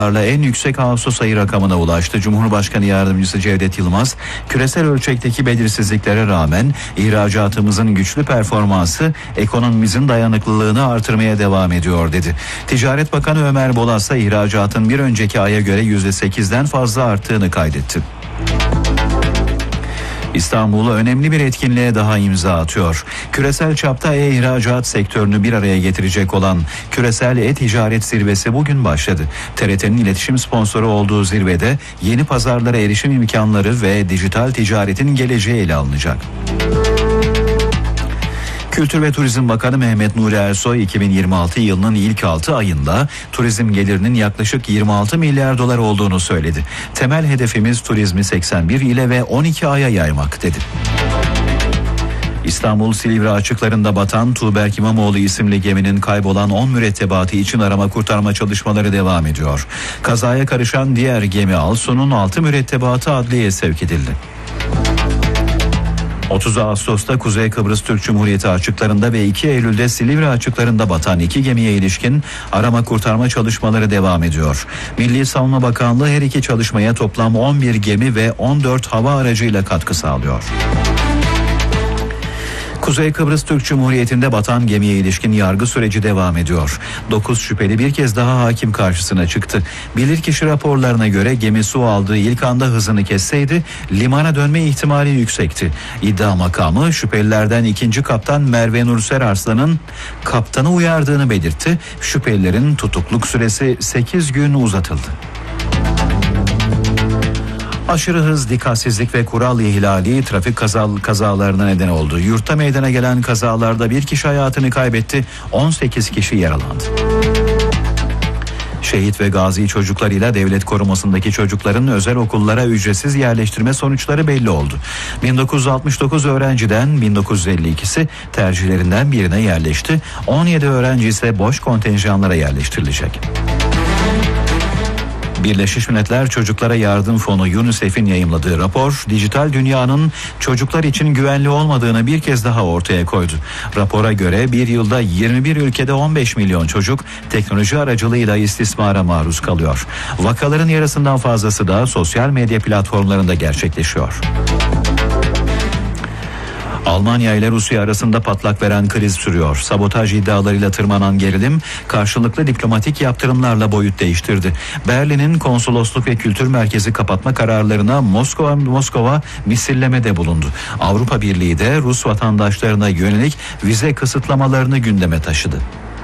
en yüksek Ağustos ayı rakamına ulaştı. Cumhurbaşkanı Yardımcısı Cevdet Yılmaz, küresel ölçekteki belirsizliklere rağmen ihracatımızın güçlü performansı ekonomimizin dayanıklılığını artırmaya devam ediyor dedi. Ticaret Bakanı Ömer Bolas ise ihracatın bir önceki aya göre %8'den fazla arttığını kaydetti. İstanbul önemli bir etkinliğe daha imza atıyor. Küresel çapta ihracat sektörünü bir araya getirecek olan Küresel E-Ticaret Zirvesi bugün başladı. TRT'nin iletişim sponsoru olduğu zirvede yeni pazarlara erişim imkanları ve dijital ticaretin geleceği ele alınacak. Kültür ve Turizm Bakanı Mehmet Nuri Ersoy 2026 yılının ilk 6 ayında turizm gelirinin yaklaşık 26 milyar dolar olduğunu söyledi. Temel hedefimiz turizmi 81 ile ve 12 aya yaymak dedi. İstanbul Silivri açıklarında batan Tuğberk İmamoğlu isimli geminin kaybolan 10 mürettebatı için arama kurtarma çalışmaları devam ediyor. Kazaya karışan diğer gemi Alsun'un 6 mürettebatı adliyeye sevk edildi. 30 Ağustos'ta Kuzey Kıbrıs Türk Cumhuriyeti açıklarında ve 2 Eylül'de Silivri açıklarında batan 2 gemiye ilişkin arama kurtarma çalışmaları devam ediyor. Milli Savunma Bakanlığı her iki çalışmaya toplam 11 gemi ve 14 hava aracıyla katkı sağlıyor. Kuzey Kıbrıs Türk Cumhuriyeti'nde batan gemiye ilişkin yargı süreci devam ediyor. 9 şüpheli bir kez daha hakim karşısına çıktı. Bilirkişi raporlarına göre gemi su aldığı ilk anda hızını kesseydi limana dönme ihtimali yüksekti. İddia makamı şüphelilerden 2. kaptan Merve Nurser Arslan'ın kaptanı uyardığını belirtti. Şüphelilerin tutukluk süresi 8 gün uzatıldı. Aşırı hız, dikkatsizlik ve kural ihlali trafik kazalarına neden oldu. Yurtta meydana gelen kazalarda bir kişi hayatını kaybetti, 18 kişi yaralandı. Şehit ve gazi çocuklarıyla devlet korumasındaki çocukların özel okullara ücretsiz yerleştirme sonuçları belli oldu. 1969 öğrenciden 1952'si tercihlerinden birine yerleşti. 17 öğrenci ise boş kontenjanlara yerleştirilecek. Birleşmiş Milletler Çocuklara Yardım Fonu UNICEF'in yayımladığı rapor, dijital dünyanın çocuklar için güvenli olmadığını bir kez daha ortaya koydu. Rapora göre bir yılda 21 ülkede 15 milyon çocuk teknoloji aracılığıyla istismara maruz kalıyor. Vakaların yarısından fazlası da sosyal medya platformlarında gerçekleşiyor. Almanya ile Rusya arasında patlak veren kriz sürüyor. Sabotaj iddialarıyla tırmanan gerilim karşılıklı diplomatik yaptırımlarla boyut değiştirdi. Berlin'in konsolosluk ve kültür merkezi kapatma kararlarına Moskova misillemede bulundu. Avrupa Birliği de Rus vatandaşlarına yönelik vize kısıtlamalarını gündeme taşıdı.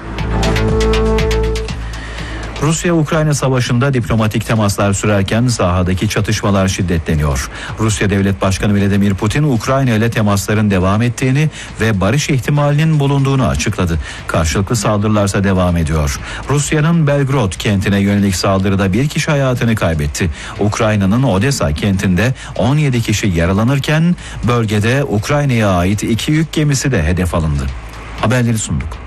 Rusya-Ukrayna savaşında diplomatik temaslar sürerken sahadaki çatışmalar şiddetleniyor. Rusya Devlet Başkanı Vladimir Putin, Ukrayna ile temasların devam ettiğini ve barış ihtimalinin bulunduğunu açıkladı. Karşılıklı saldırılarsa devam ediyor. Rusya'nın Belgorod kentine yönelik saldırıda bir kişi hayatını kaybetti. Ukrayna'nın Odessa kentinde 17 kişi yaralanırken bölgede Ukrayna'ya ait 2 yük gemisi de hedef alındı. Haberleri sunduk.